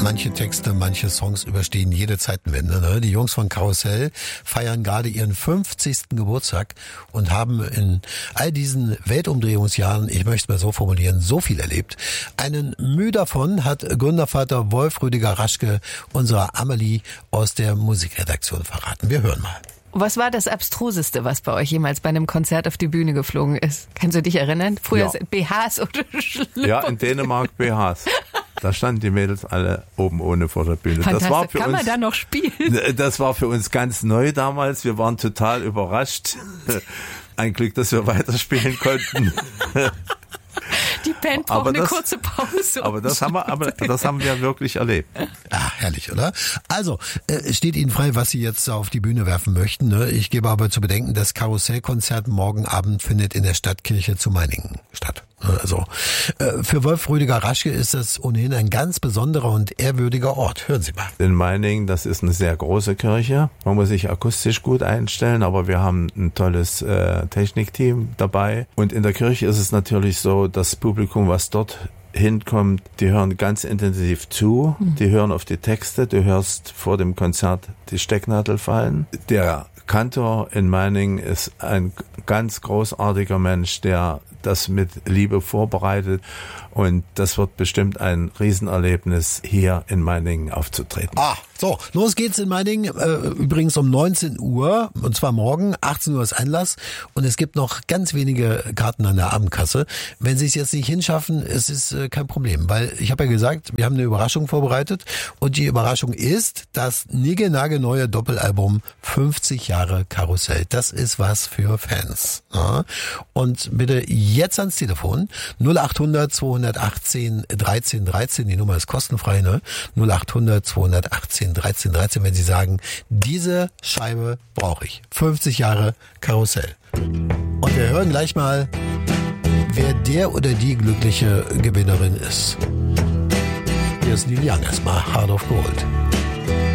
Manche Texte, manche Songs überstehen jede Zeitenwende. Ne? Die Jungs von Karussell feiern gerade ihren 50. Geburtstag und haben in all diesen Weltumdrehungsjahren, ich möchte es mal so formulieren, so viel erlebt. Einen Mühe davon hat Gründervater Wolf Rüdiger Raschke unserer Amelie aus der Musikredaktion verraten. Wir hören mal. Was war das Abstruseste, was bei euch jemals bei einem Konzert auf die Bühne geflogen ist? Kannst du dich erinnern? Früher BHs oder Schlüpper? Ja, in Dänemark BHs. Da standen die Mädels alle oben ohne vor der Bühne. Fantastisch. Das war für Kann uns, man da noch spielen? Das war für uns ganz neu damals. Wir waren total überrascht. Ein Glück, dass wir weiterspielen konnten. Die Band braucht eine kurze Pause. Aber das haben wir wirklich erlebt. Ah, herrlich, oder? Also, steht Ihnen frei, was Sie jetzt auf die Bühne werfen möchten. Ne? Ich gebe aber zu bedenken, das Karussellkonzert morgen Abend findet in der Stadtkirche zu Meiningen statt. Also, für Wolf Rüdiger Raschke ist das ohnehin ein ganz besonderer und ehrwürdiger Ort. Hören Sie mal. In Meiningen, das ist eine sehr große Kirche. Man muss sich akustisch gut einstellen, aber wir haben ein tolles Technikteam dabei. Und in der Kirche ist es natürlich so, das Publikum, was dort hinkommt, die hören ganz intensiv zu, die hören auf die Texte, du hörst vor dem Konzert die Stecknadel fallen. Der Kantor in Meiningen ist ein ganz großartiger Mensch, der das mit Liebe vorbereitet und das wird bestimmt ein Riesenerlebnis, hier in Meiningen aufzutreten. Ah, so, los geht's in Meiningen, übrigens um 19 Uhr und zwar morgen, 18 Uhr ist Einlass und es gibt noch ganz wenige Karten an der Abendkasse. Wenn Sie es jetzt nicht hinschaffen, es ist kein Problem, weil ich habe ja gesagt, wir haben eine Überraschung vorbereitet und die Überraschung ist das niegelnagelneue Doppelalbum 50 Jahre Karussell. Das ist was für Fans. Ja? Und bitte jetzt ans Telefon 0800 218 13 13, die Nummer ist kostenfrei, ne? 0800 218 13 13, wenn Sie sagen, diese Scheibe brauche ich. 50 Jahre Karussell. Und wir hören gleich mal, wer der oder die glückliche Gewinnerin ist. Hier ist Neil Young erstmal, Heart of Gold.